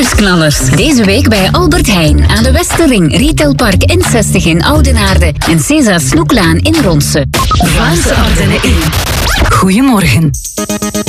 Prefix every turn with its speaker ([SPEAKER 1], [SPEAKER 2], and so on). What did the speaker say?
[SPEAKER 1] Nieuwsknallers. Deze week bij Albert Heijn aan de Westerring, Retailpark N60 in Oudenaarde en César Snoeklaan in Ronse. Vlaamse Ardennen in. Goedemorgen.